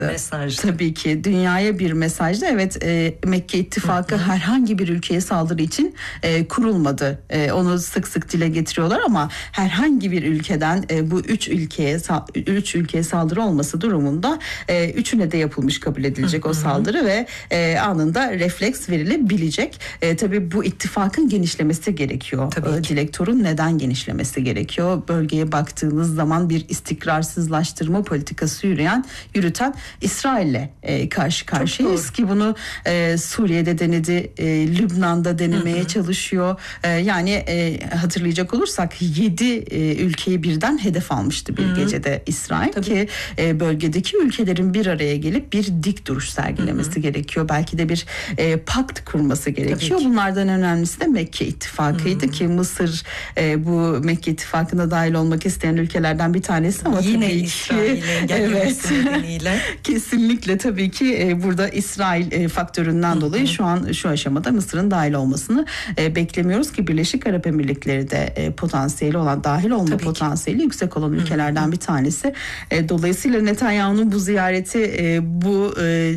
mesajdı. Tabii ki dünyaya bir mesajdı. Evet, Mekke İttifakı herhangi bir ülkeye saldırı için kurulmadı. Onu sık sık dile getiriyorlar ama herhangi bir ülkeden bu üç ülkeye saldırı olması durumunda üçüne de yapılmış kabul edilecek o saldırı ve anında refleks verilebilecek. Tabii bu ittifakın genişlemesi gerekiyor. Dilek Torun, neden genişlemesi gerekiyor? Bölgeye baktığınız zaman bir istikrarsızlaştırma politikası yürüten İsrail'le karşı karşıyayız ki bunu Suriye'de denedi, Lübnan'da denemeye çalışıyor. Yani hatırlayacak olursak 7 ülkeyi birden hedef almıştı bir gecede İsrail ki bölgedeki ülkelerin bir araya gelip bir dik duruş sergilemesi gerekiyor. Belki de bir pakt kurması gerekiyor. Bunlardan önemlisi de Mekke İttifakı'ydı ki Mısır bu Mekke İttifakı'na dahil olmak isteyen ülkelerden bir tanesi ama yine tabii İsrail'in gelmesi nedeniyle. Kesinlikle tabii ki burada İsrail faktöründen dolayı şu aşamada Mısır'ın dahil olmasını beklemiyoruz ki Birleşik Arap Emirlikleri de potansiyeli olan, dahil olma potansiyeli yüksek olan ülkelerden bir tanesi. Dolayısıyla Netanyahu'nun bu ziyareti bu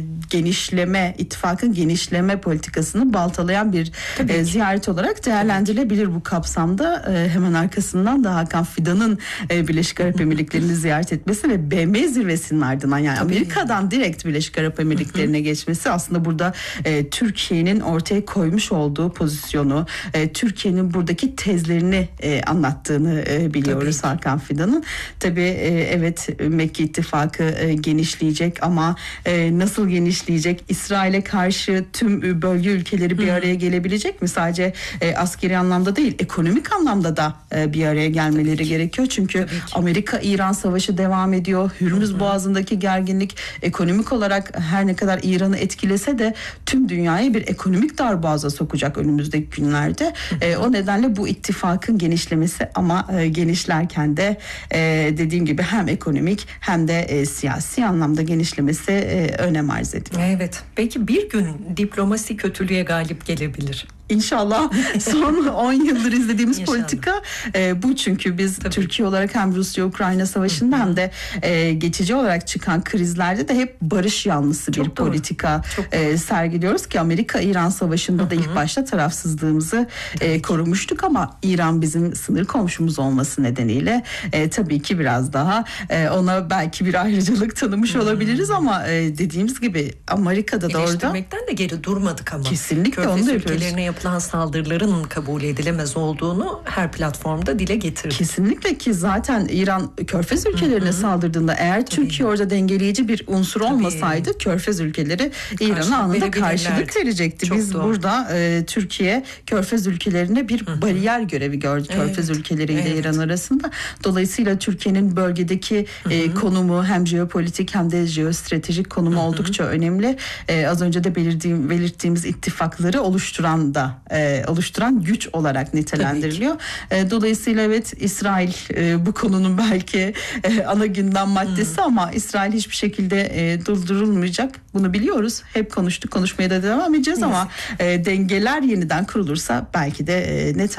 genişleme, ittifakın genişleme politikasını baltalayan bir ziyaret olarak değerlendirilebilir bu kapsamda. Hemen arkasından da Hakan Fidan'ın Birleşik Arap Emirlikleri'ni ziyaret etmesi ve BM zirvesinin ardından, yani Amerika'dan direkt Birleşik Arap Emirlikleri'ne geçmesi aslında burada Türkiye'nin ortaya koymuş olduğu pozisyonu, Türkiye'nin buradaki tezlerini anlattığını biliyoruz Hakan Fidan'ın. Tabii evet, Mekke İttifakı genişleyecek ama nasıl genişleyecek? İsrail'e karşı tüm bölge ülkeleri bir araya gelebilecek mi? Sadece askeri anlamda değil, ekonomik anlamda da bir araya gelmeleri gerekiyor. Çünkü Amerika-İran savaşı devam ediyor. Hürmüz Boğazı'ndaki gerginlik ekonomik olarak her ne kadar İran'ı etkilese de tüm dünyayı bir ekonomik darboğaza sokacak önümüzdeki günlerde. O nedenle bu ittifakın genişlemesi ama genişlerken de dediğim gibi hem ekonomik hem de siyasi anlamda genişlemesi önem arz ediyor. Evet. Belki bir gün diplomasi kötülüğe galip gelebilir. İnşallah. Son 10 yıldır izlediğimiz politika bu, çünkü biz Türkiye olarak hem Rusya-Ukrayna savaşında hem de geçici olarak çıkan krizlerde de hep barış yanlısı bir politika sergiliyoruz ki Amerika-İran savaşında da ilk başta tarafsızlığımızı korumuştuk ama İran bizim sınır komşumuz olması nedeniyle tabii ki biraz daha ona belki bir ayrıcalık tanımış olabiliriz ama dediğimiz gibi Amerika'da da orada eleştirmekten de geri durmadık ama. Kesinlikle onu da yapıyoruz. Yapılan saldırıların kabul edilemez olduğunu her platformda dile getirdi. Kesinlikle ki zaten İran Körfez ülkelerine saldırdığında eğer Türkiye orada dengeleyici bir unsur olmasaydı Körfez ülkeleri İran'a anında karşılık verecekti. Biz burada Türkiye Körfez ülkelerine bir bariyer görevi gördü Körfez ülkeleriyle İran arasında. Dolayısıyla Türkiye'nin bölgedeki konumu hem jeopolitik hem de jeostratejik konumu oldukça önemli. Az önce de belirttiğimiz ittifakları oluşturan güç olarak nitelendiriliyor. Dolayısıyla evet, İsrail bu konunun belki ana gündem maddesi ama İsrail hiçbir şekilde durdurulmayacak. Bunu biliyoruz. Hep konuştuk, konuşmaya da devam edeceğiz ama dengeler yeniden kurulursa belki de